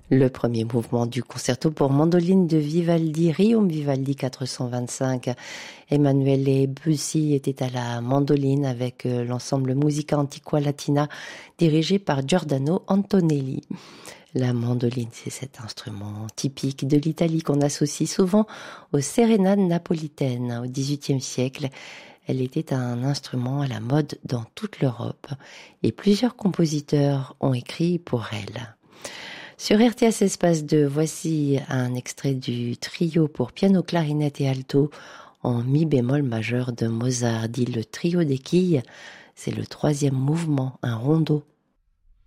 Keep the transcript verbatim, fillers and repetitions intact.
Le premier mouvement du concerto pour mandoline de Vivaldi, Riom Vivaldi quatre cent vingt-cinq. Emanuele Bussi était à la mandoline avec l'ensemble Musica Antiqua Latina dirigé par Giordano Antonelli. La mandoline, c'est cet instrument typique de l'Italie qu'on associe souvent aux sérénades napolitaines. Au dix-huitième siècle, elle était un instrument à la mode dans toute l'Europe et plusieurs compositeurs ont écrit pour elle. Sur R T S Espace deux, voici un extrait du trio pour piano, clarinette et alto en mi bémol majeur de Mozart, dit le trio des quilles. C'est le troisième mouvement, un rondo.